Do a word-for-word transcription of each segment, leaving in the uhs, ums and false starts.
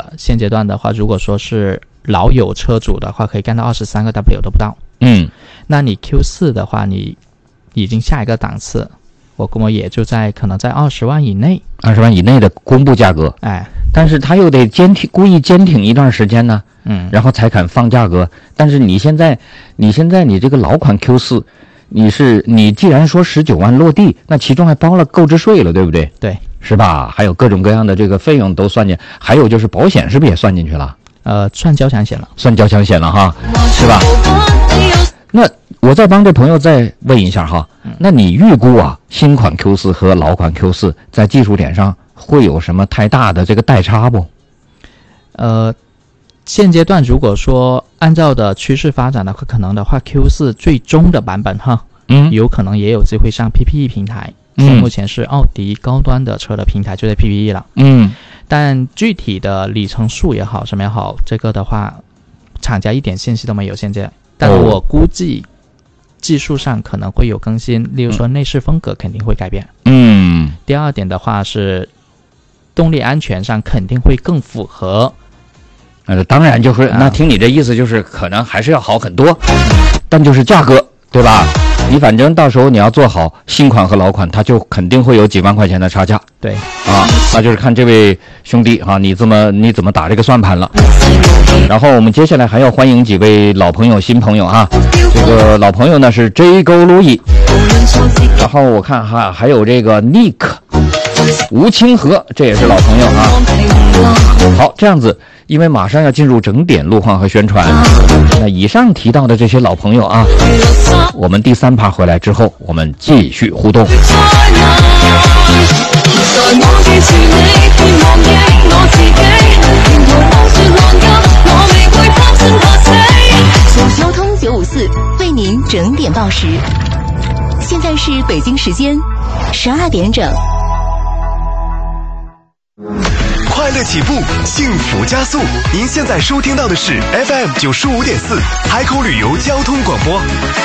现阶段的话，如果说是老有车主的话，可以干到二十三个 W 都不到。 嗯， 那你 Q 四 的话，你已经下一个档次，我估摸也就在可能在二十万以内， 二十万以内的公布价格。 哎， 但是他又得坚挺，故意坚挺一段时间呢， 嗯， 然后才肯放价格。但是你现在，你现在你这个老款 Q 四，你是你既然说十九万落地，那其中还包了购置税了，对不对？ 对， 是吧？还有各种各样的这个费用都算进，还有就是保险是不是也算进去了？ 呃，算交强险了， 算交强险了哈，是吧？那我再帮这朋友再问一下哈，那你预估啊，新款 Q 四 和老款 Q 四 在技术点上会有什么太大的这个代差不？ 呃，现阶段如果说按照的趋势发展的话，可能的话 Q 四 最终的版本哈， 嗯， 有可能也有机会上 P P E 平台。 嗯， 现在目前是奥迪高端的车的平台就在 P P E 了。 嗯， 但具体的里程数也好，什么也好，这个的话，厂家一点信息都没有现在。但我估计技术上可能会有更新，例如说内饰风格肯定会改变。 嗯， 第二点的话是动力安全上肯定会更符合。 呃，当然就是、 啊、 那听你这意思就是可能还是要好很多，但就是价格对吧？你反正到时候你要做好新款和老款，它就肯定会有几万块钱的差价。 对啊，那就是看这位兄弟啊，你怎么你怎么打这个算盘了。然后我们接下来还要欢迎几位老朋友、新朋友啊。这个老朋友呢是 J 勾路易，然后我看哈还有这个 Nick 吴清河，这也是老朋友啊。好，这样子。因为马上要进入整点路况和宣传，那以上提到的这些老朋友啊，我们第三趴回来之后，我们继续互动。 交通九五四为您整点报时，现在是北京时间十二点整。 快乐起步，幸福加速。您现在收听到的是 F M 九十五点四海口旅游交通广播。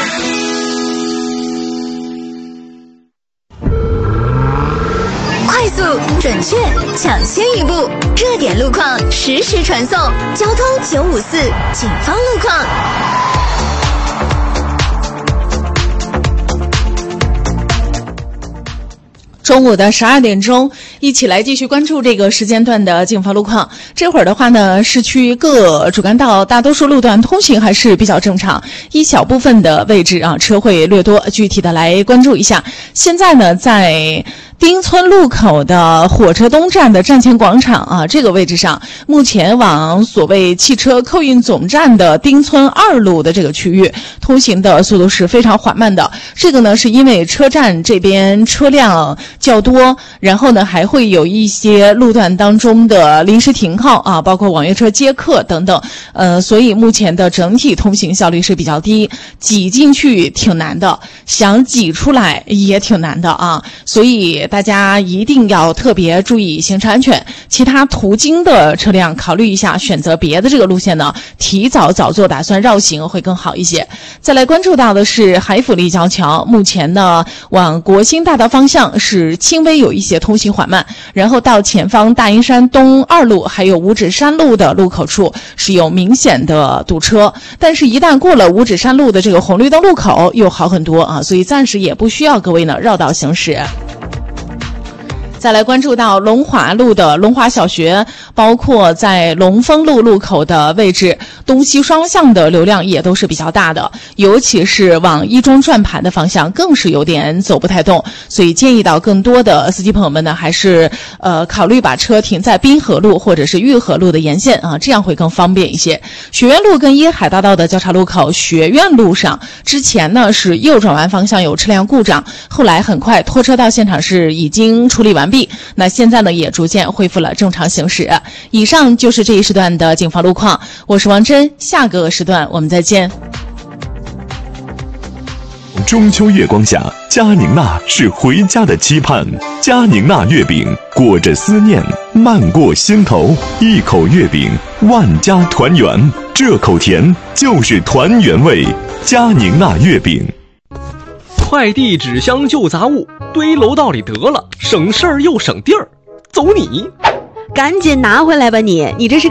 快速、准确、抢先一步，热点路况实时传送。交通九五四警方路况。 中午的十二点钟，一起来继续关注这个时间段的警方路况。这会儿的话呢，市区各主干道大多数路段通行还是比较正常，一小部分的位置啊车会略多，具体的来关注一下。现在呢，在丁村路口的火车东站的站前广场啊，这个位置上，目前往所谓汽车客运总站的丁村二路的这个区域，通行的速度是非常缓慢的。这个呢，是因为车站这边车辆较多，然后呢，还会有一些路段当中的临时停靠啊，包括网约车接客等等，呃，所以目前的整体通行效率是比较低，挤进去挺难的，想挤出来也挺难的啊，所以大家一定要特别注意行车安全。其他途经的车辆考虑一下，选择别的这个路线呢，提早早做打算绕行会更好一些。再来关注到的是海府立交桥，目前呢往国兴大道方向是轻微有一些通行缓慢，然后到前方大营山东二路还有五指山路的路口处是有明显的堵车，但是一旦过了五指山路的这个红绿灯路口又好很多啊，所以暂时也不需要各位呢绕道行驶。再来关注到龙华路的龙华小学，包括在龙丰路路口的位置，东西双向的流量也都是比较大的，尤其是往一中转盘的方向更是有点走不太动，所以建议到更多的司机朋友们呢，还是呃考虑把车停在滨河路或者是玉河路的沿线啊，这样会更方便一些。学院路跟椰海大道的交叉路口学院路上，之前呢是右转弯方向有车辆故障，后来很快拖车到现场是已经处理完毕，那现在呢也逐渐恢复了正常行驶。以上就是这一时段的警方路况，我是王真，下个时段我们再见。 中秋月光下，佳宁娜是回家的期盼。佳宁娜月饼裹着思念，漫过心头，一口月饼，万家团圆。这口甜就是团圆味。佳宁娜月饼。 快递纸箱旧杂物堆楼道里得了，省事儿又省地儿，走你！ 赶紧拿回来吧你！你这是